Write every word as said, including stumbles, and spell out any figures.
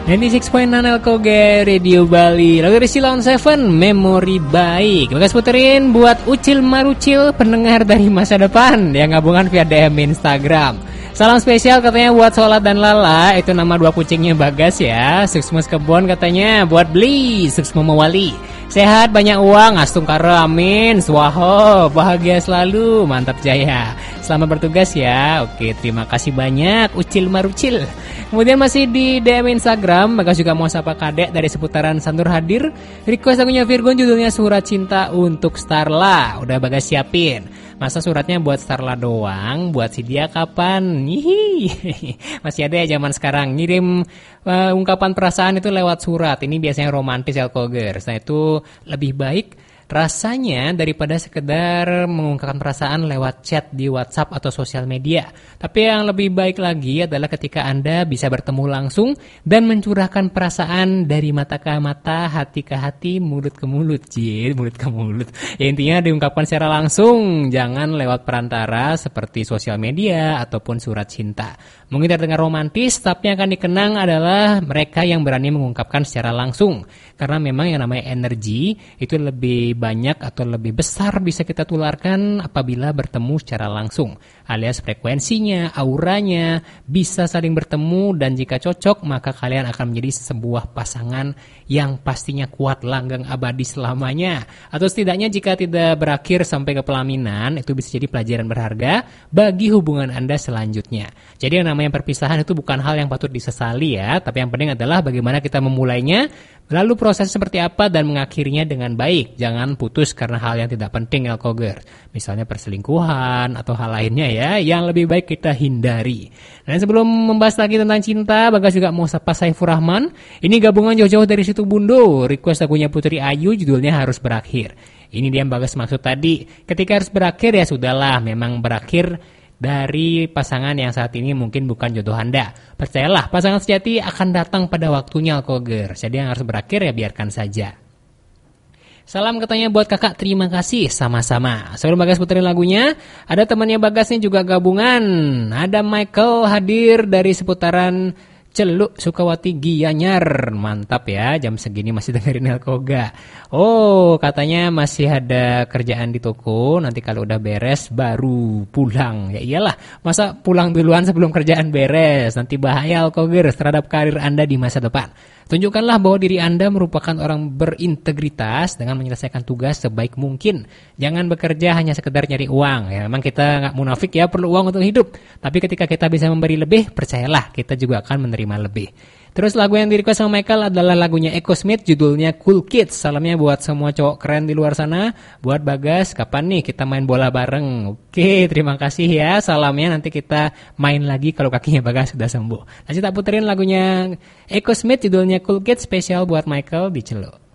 sembilan puluh enam koma enam L K G Radio Bali. Lagu dari Silon Seven, Memori Baik. Bagas puterin buat Ucil Marucil, pendengar dari masa depan yang gabungan via D M Instagram. Salam spesial katanya buat Sholat dan Lala, itu nama dua kucingnya Bagas ya. Sukses kebon katanya buat Beli, sukses Wali. Sehat, banyak uang, astung karo, amin. Swaho, bahagia selalu, mantap jaya. Selamat bertugas ya. Oke, terima kasih banyak Ucil Marucil. Kemudian masih di D M Instagram, Bagas juga mau sapa Kadek dari seputaran Santur hadir. Request lagunya Virgon, judulnya Surat Cinta untuk Starla. Udah Bagas siapin. Masa suratnya buat Starla doang, buat si dia kapan? Hihi. Masih ada ya zaman sekarang ngirim uh, ungkapan perasaan itu lewat surat. Ini biasanya romantis ya Alkogers. Nah itu lebih baik rasanya daripada sekedar mengungkapkan perasaan lewat chat di WhatsApp atau sosial media. Tapi yang lebih baik lagi adalah ketika Anda bisa bertemu langsung dan mencurahkan perasaan dari mata ke mata, hati ke hati, mulut ke mulut. Jil, mulut ke mulut. Ya, intinya diungkapkan secara langsung, jangan lewat perantara seperti sosial media ataupun surat cinta. Mungkin terdengar romantis, tapi yang akan dikenang adalah mereka yang berani mengungkapkan secara langsung. Karena memang yang namanya energi itu lebih banyak atau lebih besar bisa kita tularkan apabila bertemu secara langsung. Alias frekuensinya, auranya bisa saling bertemu dan jika cocok maka kalian akan menjadi sebuah pasangan yang pastinya kuat langgeng abadi selamanya. Atau setidaknya jika tidak berakhir sampai ke pelaminan, itu bisa jadi pelajaran berharga bagi hubungan Anda selanjutnya. Jadi yang namanya perpisahan itu bukan hal yang patut disesali ya, tapi yang penting adalah bagaimana kita memulainya, lalu proses seperti apa dan mengakhirinya dengan baik. Jangan putus karena hal yang tidak penting Alkoger. Misalnya perselingkuhan atau hal lainnya ya, yang lebih baik kita hindari. Dan sebelum membahas lagi tentang cinta, Bagas juga mau sapa Saifur Rahman. Ini gabungan jauh-jauh dari situ Bundo. Request lagunya Putri Ayu, judulnya Harus Berakhir. Ini dia yang Bagas maksud tadi. Ketika harus berakhir ya sudahlah, memang berakhir dari pasangan yang saat ini mungkin bukan jodoh Anda. Percayalah, pasangan sejati akan datang pada waktunya Alkoger. Jadi yang harus berakhir ya biarkan saja. Salam katanya buat kakak, terima kasih sama-sama. Sebelum Bagas puterin lagunya, ada temannya Bagas nih juga gabungan. Ada Michael hadir dari seputaran Celuk, Sukawati, Gianyar. Mantap ya, jam segini masih dengerin Elkoga. Oh, katanya masih ada kerjaan di toko. Nanti kalau udah beres baru pulang. Ya iyalah, masa pulang duluan sebelum kerjaan beres? Nanti bahaya Elkoger terhadap karir Anda di masa depan. Tunjukkanlah bahwa diri Anda merupakan orang berintegritas dengan menyelesaikan tugas sebaik mungkin. Jangan bekerja hanya sekedar nyari uang. Ya, memang kita nggak munafik ya, perlu uang untuk hidup. Tapi ketika kita bisa memberi lebih, percayalah kita juga akan menerima lebih. Terus lagu yang di-request sama Michael adalah lagunya Echo Smith, judulnya Cool Kids. Salamnya buat semua cowok keren di luar sana. Buat Bagas, kapan nih kita main bola bareng? Oke, terima kasih ya. Salamnya, nanti kita main lagi kalau kakinya Bagas sudah sembuh. Nanti tak puterin lagunya Echo Smith, judulnya Cool Kids, spesial buat Michael di Celuk.